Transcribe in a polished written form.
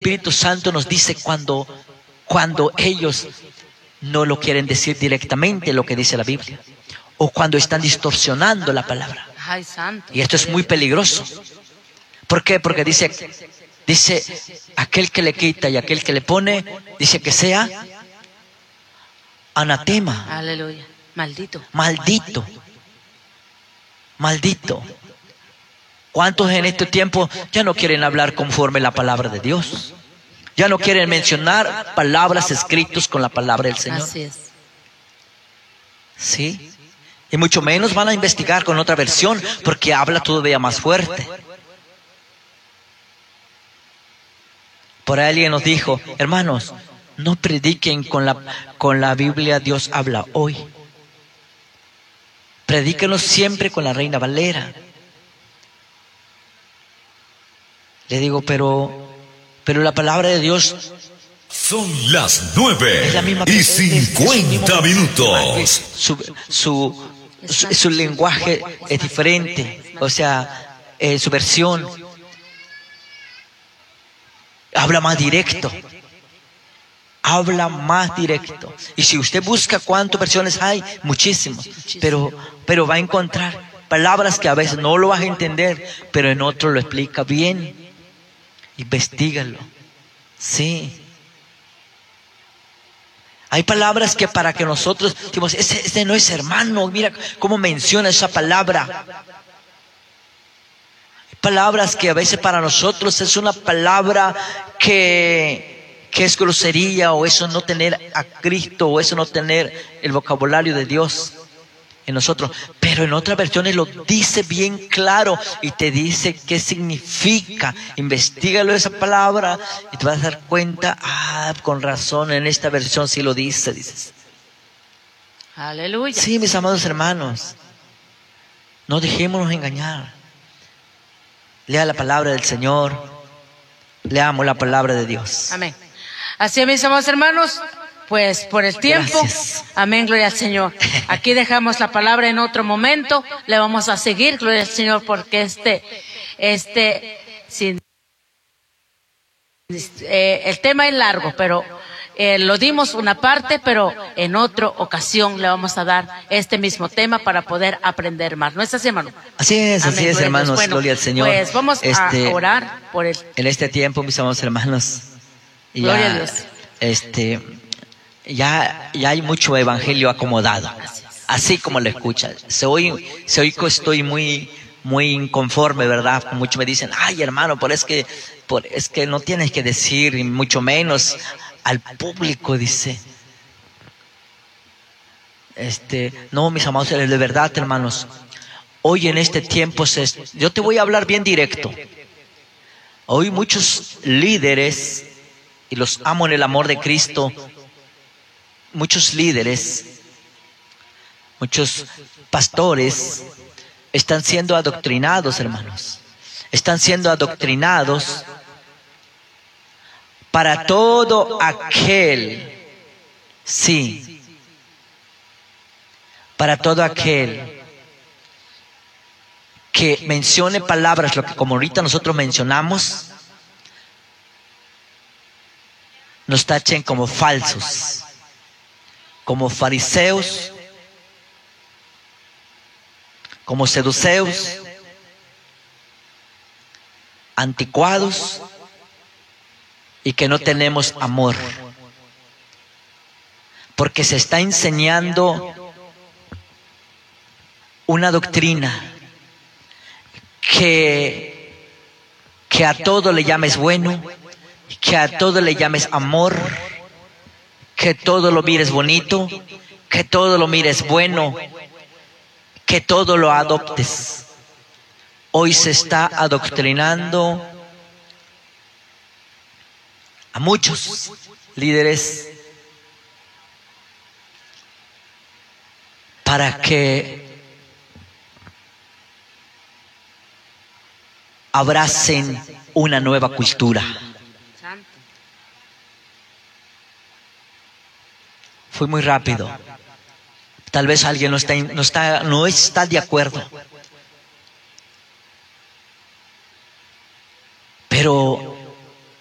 Espíritu Santo nos dice cuando ellos no lo quieren decir directamente lo que dice la Biblia, o cuando están distorsionando la palabra. Ay, santo. Y esto es muy peligroso. ¿Por qué? Porque dice aquel que le quita y aquel que le pone, dice que sea anatema. Aleluya. Maldito. Maldito. Maldito. ¿Cuántos en este tiempo ya no quieren hablar conforme la palabra de Dios? Ya no quieren mencionar palabras escritas con la palabra del Señor. Así es. ¿Sí? Y mucho menos van a investigar con otra versión, porque habla todavía más fuerte. Por ahí alguien nos dijo: hermanos, no prediquen con la Biblia Dios habla hoy. Predíquenos siempre con la Reina Valera. Le digo, pero la palabra de Dios... Son las 9:50 minutos. Su lenguaje es diferente, o sea, su versión habla más directo. Habla más directo. Y si usted busca cuántas versiones hay, muchísimos. Pero va a encontrar palabras que a veces no lo vas a entender, pero en otro lo explica bien. Investígalo. Sí. Hay palabras que para que nosotros decimos, ese no es hermano, mira cómo menciona esa palabra. Hay palabras que a veces para nosotros es una palabra que es grosería, o eso no tener a Cristo, o eso no tener el vocabulario de Dios en nosotros. Pero en otras versiones lo dice bien claro y te dice qué significa. Investígalo esa palabra y te vas a dar cuenta, con razón, en esta versión sí lo dice, dices. Aleluya. Sí, mis amados hermanos, no dejémonos engañar. Lea la palabra del Señor, leamos la palabra de Dios. Amén. Así, mis amados hermanos, pues por el tiempo, gracias. Amén, gloria al Señor. Aquí dejamos la palabra en otro momento, le vamos a seguir, gloria al Señor, porque el tema es largo, pero lo dimos una parte, pero en otra ocasión le vamos a dar este mismo tema para poder aprender más. ¿No es así, hermano? Así es, Amén, así es, gloria a Dios. hermanos, Bueno, gloria al Señor. Pues vamos a orar por el... En este tiempo, mis amados hermanos, Gloria a Dios. Ya hay mucho evangelio acomodado, así como lo escuchan. Estoy muy inconforme, ¿verdad? Muchos me dicen, ay, hermano, es que no tienes que decir, y mucho menos al público, dice. No, mis amados, de verdad, hermanos, hoy en este tiempo yo te voy a hablar bien directo. Hoy muchos líderes, y los amo en el amor de Cristo, muchos líderes, muchos pastores están siendo adoctrinados, hermanos. Están siendo adoctrinados para todo aquel, sí, para todo aquel que mencione palabras, lo que como ahorita nosotros mencionamos, nos tachen como falsos, como fariseos, como seduceos, anticuados, y que no tenemos amor, porque se está enseñando una doctrina que a todo le llames bueno, que a todo le llames amor, que todo lo mires bonito, que todo lo mires bueno, que todo lo adoptes. Hoy se está adoctrinando a muchos líderes para que abracen una nueva cultura. Fui muy rápido. Tal vez alguien no está de acuerdo. Pero